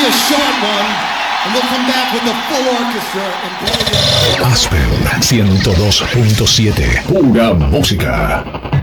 a short one, and we'll come back with the full orchestra and play the... Aspen 102.7. Pura música.